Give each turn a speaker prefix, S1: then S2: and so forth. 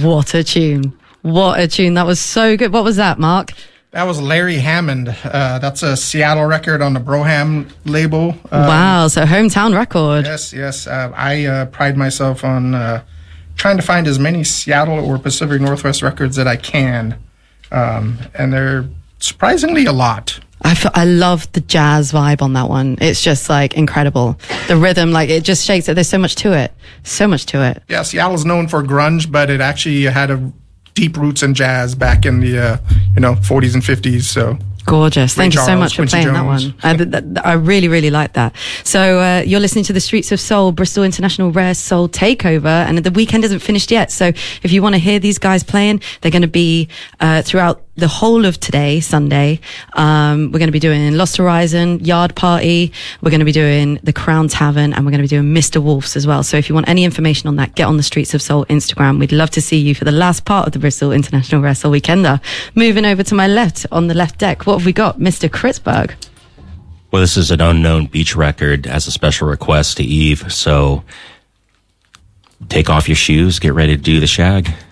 S1: What a tune. What a tune. That was so good. What was that, Mark?
S2: That was Larry Hammond. That's a Seattle record on the Broham label.
S1: Wow, so hometown record.
S2: Yes. I pride myself on trying to find as many Seattle or Pacific Northwest records that I can. And they're surprisingly a lot.
S1: I love the jazz vibe on that one. It's just like incredible. The rhythm, like it just shakes it. There's so much to it. So much to it.
S2: Yeah, Seattle's known for grunge, but it actually had a deep roots in jazz back in the 40s and 50s. So
S1: gorgeous. Thank you so much for
S2: Quincy
S1: playing
S2: Jones.
S1: that one. I really, really like that. So you're listening to the Streets of Soul, Bristol International Rare Soul Takeover, and the weekend isn't finished yet. So if you want to hear these guys playing, they're going to be throughout the whole of today, Sunday. We're going to be doing Lost Horizon, Yard Party. We're going to be doing the Crown Tavern, and we're going to be doing Mr. Wolf's as well. So if you want any information on that, get on the Streets of Soul Instagram. We'd love to see you for the last part of the Bristol International Rare Soul Weekender. Moving over to my left, on the left deck, what have we got? Mr. Kritzberg.
S3: Well, this is an Unknown Beach record as a special request to Eve. So take off your shoes, get ready to do the shag.